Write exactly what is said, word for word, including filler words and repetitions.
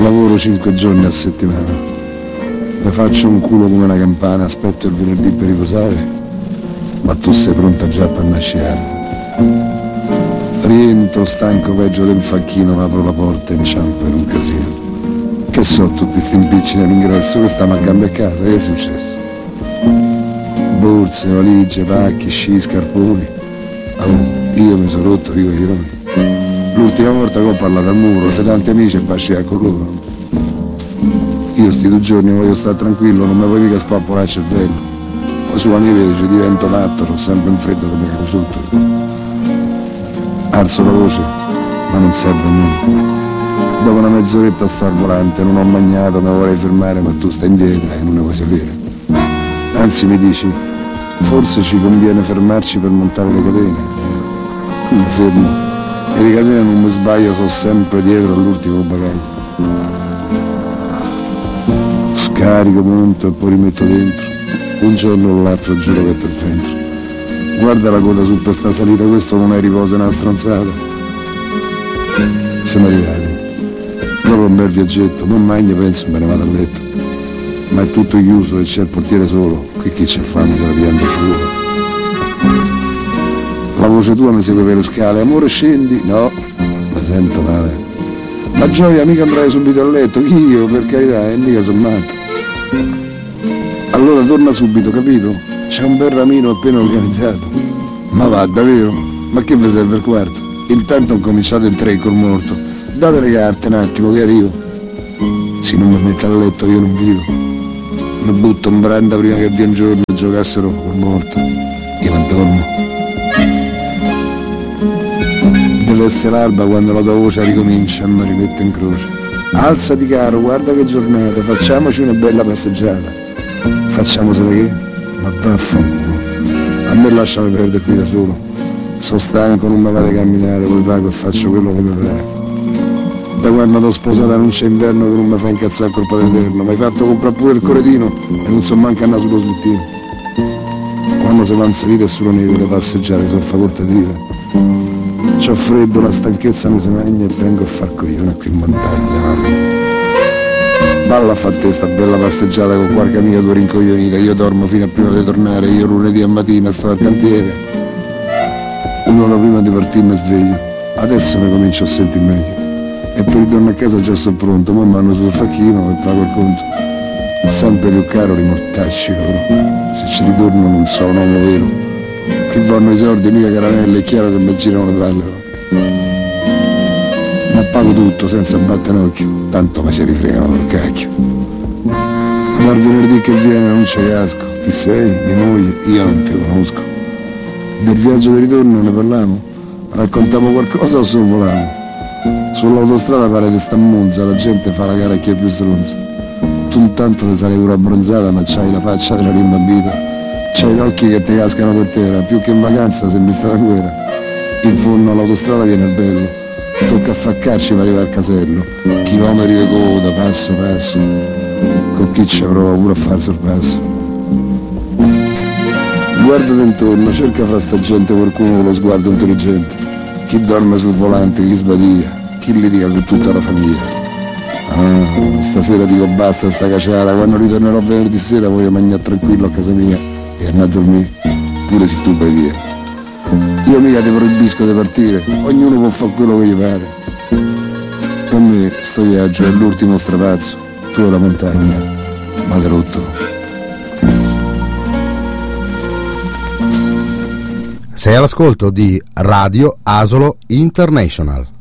Lavoro cinque giorni a settimana, mi faccio un culo come una campana, aspetto il venerdì per riposare, ma tu sei pronta già per nasciare. Rientro stanco peggio del facchino, apro la porta e inciampo in un casino. Che so tutti sti impicci nell'ingresso, che stiamo a gambe a casa, che è successo? Borse, valigie, pacchi, sci, scarponi. Oh, io mi sono rotto di coglioni. L'ultima volta che ho parlato al muro, c'è tanti amici e pasci con loro. Io sti due giorni voglio stare tranquillo, non mi vuoi mica spappolare il cervello. Poi su anni invece divento matto, ho sempre un freddo che mi cago sotto. Alzo la voce, ma non serve a niente. Dopo una mezz'oretta sto al volante, non ho mangiato, mi vorrei fermare, ma tu stai indietro e non ne vuoi sapere. Anzi mi dici, forse ci conviene fermarci per montare le catene. Mi fermo e le catene non mi sbaglio, sono sempre dietro all'ultimo bagaglio. Scarico, monto e poi rimetto dentro. Un giorno o l'altro giuro che ti sventro. Guarda la coda su per sta salita, questo non è riposo, è una stronzata. Siamo arrivati. Proprio un bel viaggetto, non magno, penso, me ne vado a letto. Ma è tutto chiuso e c'è il portiere solo, qui chi c'è fame se la pianta sicuro. La voce tua mi segue per le scale, amore scendi? No, mi sento male. Ma Gioia, mica andrai subito a letto, chi io, per carità, e mica sono matto. Allora torna subito, capito? C'è un bel ramino appena organizzato. Ma va, davvero? Ma che vi serve il quarto? Intanto ho cominciato il tre col morto. Date le carte un attimo che arrivo. Se non mi metto a letto io non vivo. Mi butto in branda prima che dia un giorno e giocassero col morto. Io non dormo. Deve essere l'alba quando la tua voce ricomincia e mi rimette in croce. Alzati caro, guarda che giornata, facciamoci una bella passeggiata. Facciamosela che? Ma vaffanculo. A me lasciami perdere qui da solo. Sono stanco, non mi vado a camminare, poi vago e faccio quello che mi pare. Da quando t'ho sposata non c'è inverno che non mi fa incazzare col Padre Eterno. Mi hai fatto comprare pure il coretino e non so manco andare sullo slittino. Quando si va in salita e sulla neve le passeggiate sono facoltative. C'ho freddo, la stanchezza mi si magna e vengo a far coglione qui in montagna, mamma. Balla a far te sta bella passeggiata con qualche amica tua rincoglionita. Io dormo fino a prima di tornare, io lunedì a mattina sto al cantiere. Un'ora prima di partire mi sveglio. Adesso mi comincio a sentire meglio. E per ritorno a casa già sono pronto, ma mando sul facchino e pago il conto. Sempre più caro i mortacci loro. Se ci ritorno non so un uomo vero. Qui vanno i soldi, mica caramelle, è chiaro che mi girano le palle. Ma pago tutto senza battere un occhio, tanto mi ci rifregano col cacchio. Dal venerdì che viene non ci casco. Chi sei? Mia moglie? Io non ti conosco. Del viaggio di ritorno ne parliamo? Raccontiamo qualcosa o solo volamo? Sull'autostrada pare che sta a Monza, la gente fa la gara a chi è più stronza. Tu intanto ti sarei pure abbronzata, ma c'hai la faccia della rimbambita. C'hai gli occhi che ti cascano per terra, più che in vacanza sembri stata in guerra. In fondo all'autostrada viene il bello, tocca affaccarci per arrivare al casello. Chilometri di coda, passo passo, con chi ci prova pure a fare sul passo. Guardati intorno, cerca fra sta gente qualcuno con lo sguardo intelligente. Chi dorme sul volante, chi sbadia, chi litiga con tutta la famiglia. Ah, stasera dico basta sta caciara, quando ritornerò venerdì sera voglio mangiare tranquillo a casa mia e andare a dormire, pure se tu vai via. Io mica ti proibisco di partire, ognuno può fare quello che gli pare. Per me sto viaggio è l'ultimo strapazzo, tu la montagna, ma l'hai rotto. Sei all'ascolto di Radio Asolo International.